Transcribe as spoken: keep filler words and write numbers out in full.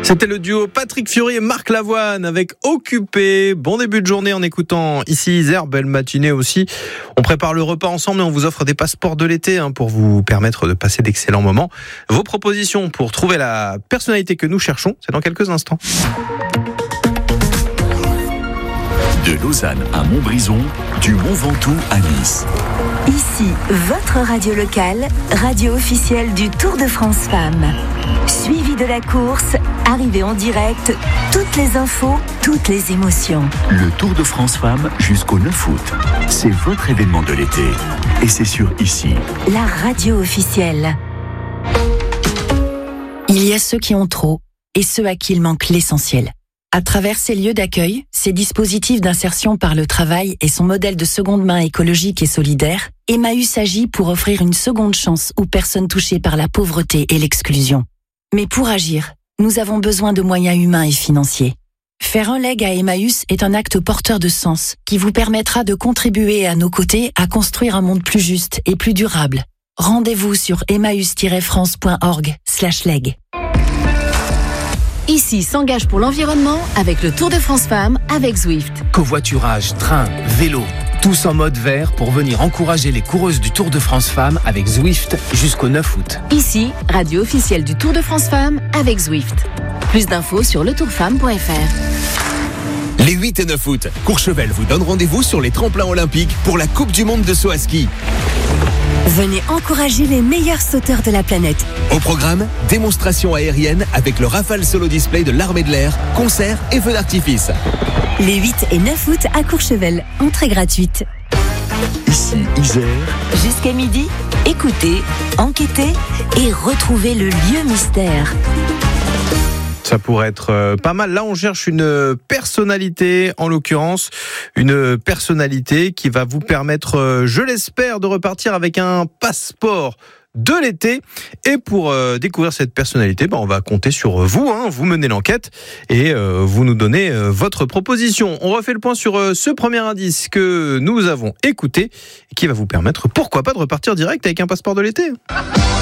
C'était le duo Patrick Fiori et Marc Lavoine avec Occupé. Bon début de journée en écoutant ici Isère, belle matinée aussi. On prépare le repas ensemble et on vous offre des passeports de l'été hein, pour vous permettre de passer d'excellents moments. Vos propositions pour trouver la personnalité que nous cherchons, c'est dans quelques instants. De Lausanne à Montbrison, du Mont Ventoux à Nice. Ici, votre radio locale, radio officielle du Tour de France Femmes. Suivi de la course, arrivée en direct, toutes les infos, toutes les émotions. Le Tour de France Femmes jusqu'au neuf août. C'est votre événement de l'été. Et c'est sur Ici. La radio officielle. Il y a ceux qui ont trop et ceux à qui il manque l'essentiel. À travers ces lieux d'accueil, ces dispositifs d'insertion par le travail et son modèle de seconde main écologique et solidaire, Emmaüs agit pour offrir une seconde chance aux personnes touchées par la pauvreté et l'exclusion. Mais pour agir, nous avons besoin de moyens humains et financiers. Faire un leg à Emmaüs est un acte porteur de sens qui vous permettra de contribuer à nos côtés à construire un monde plus juste et plus durable. Rendez-vous sur emmaüs tiret france point org slash leg. Ici s'engage pour l'environnement avec le Tour de France Femmes avec Zwift. Covoiturage, train, vélo, tous en mode vert pour venir encourager les coureuses du Tour de France Femmes avec Zwift jusqu'au neuf août. Ici, radio officielle du Tour de France Femmes avec Zwift. Plus d'infos sur le tour femme point f r. Les huit et neuf août, Courchevel vous donne rendez-vous sur les tremplins olympiques pour la Coupe du Monde de saut à ski. Venez encourager les meilleurs sauteurs de la planète. Au programme, démonstration aérienne avec le Rafale Solo Display de l'Armée de l'Air, concerts et feux d'artifice. Les huit et neuf août à Courchevel, entrée gratuite. Ici Isère. Jusqu'à midi, écoutez, enquêtez et retrouvez le lieu mystère. Ça pourrait être euh, pas mal. Là, on cherche une personnalité, en l'occurrence, une personnalité qui va vous permettre, euh, je l'espère, de repartir avec un passeport de l'été. Et pour euh, découvrir cette personnalité, bah, on va compter sur vous. Hein. Vous menez l'enquête et euh, vous nous donnez euh, votre proposition. On refait le point sur euh, ce premier indice que nous avons écouté et qui va vous permettre, pourquoi pas, de repartir direct avec un passeport de l'été.